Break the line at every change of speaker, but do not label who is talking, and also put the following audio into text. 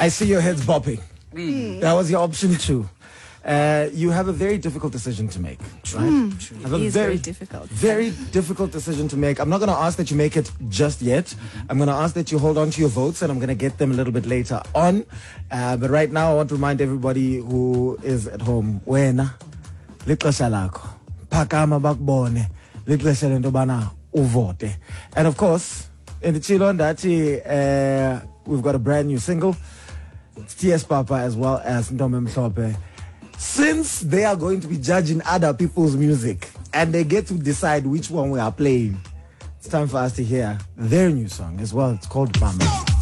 I see your heads bopping. That was your option 2. You have a very difficult decision to make, right?
It is very difficult.
Very difficult decision to make. I'm not going to ask that you make it just yet. I'm going to ask that you hold on to your votes, and I'm going to get them a little bit later on. But right now, I want to remind everybody who is at home, wena, lixesha lakho, phakama bakubone, lixesha lento bana uvote. And of course, in the chill on that, we've got a brand new single. It's TS Papa as well as Ntombi Mhlophe. Since they are going to be judging other people's music and they get to decide which one we are playing, it's time for us to hear their new song as well. It's called Mama.